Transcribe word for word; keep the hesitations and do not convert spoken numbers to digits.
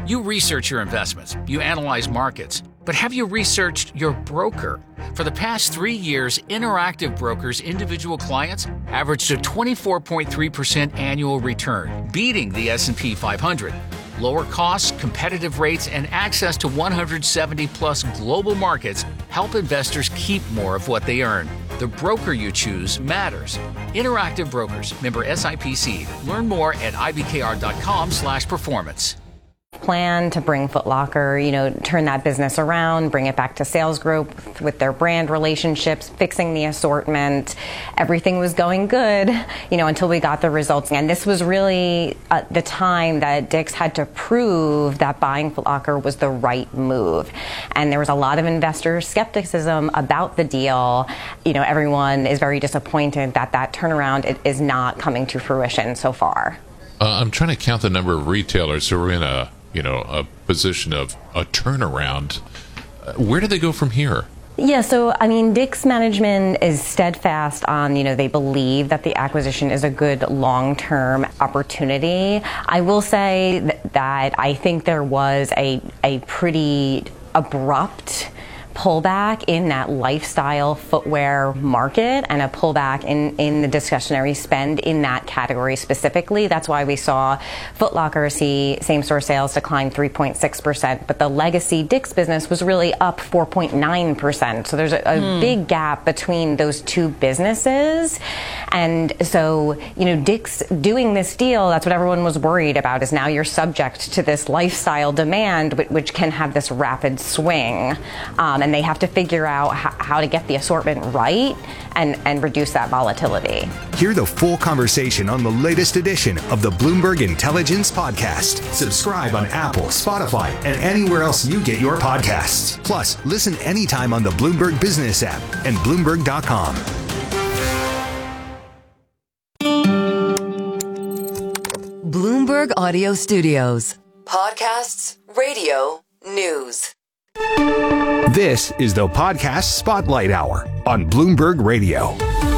You research your investments, you analyze markets, but have you researched your broker? For the past three years, Interactive Brokers' individual clients averaged a twenty-four point three percent annual return, beating the S and P five hundred. Lower costs, competitive rates, and access to one hundred seventy plus global markets help investors keep more of what they earn. The broker you choose matters. Interactive Brokers, member S I P C. Learn more at I B K R dot com slash performance. Plan to bring Foot Locker, you know, turn that business around, bring it back to sales growth with their brand relationships, fixing the assortment. Everything was going good, you know, until we got the results. And this was really uh, the time that Dick's had to prove that buying Foot Locker was the right move. And there was a lot of investor skepticism about the deal. You know, everyone is very disappointed that that turnaround is not coming to fruition so far. Uh, I'm trying to count the number of retailers who are in a, you know, a position of a turnaround. Uh, where do they go from here? Yeah, so, I mean, Dick's management is steadfast on, you know, they believe that the acquisition is a good long-term opportunity. I will say th- that I think there was a, a pretty abrupt pullback in that lifestyle footwear market and a pullback in, in the discretionary spend in that category specifically. That's why we saw Foot Locker see same-store sales decline three point six percent, but the legacy Dick's business was really up four point nine percent. So there's a, a hmm. big gap between those two businesses. And so, you know, Dick's doing this deal, that's what everyone was worried about, is now you're subject to this lifestyle demand, which can have this rapid swing. Um, and they have to figure out how, how to get the assortment right and, and reduce that volatility. Hear the full conversation on the latest edition of the Bloomberg Intelligence Podcast. Subscribe on Apple, Spotify, and anywhere else you get your podcasts. Plus, listen anytime on the Bloomberg Business app and Bloomberg dot com. Bloomberg Audio Studios. Podcasts, radio, news. This is the Podcast Spotlight Hour on Bloomberg Radio.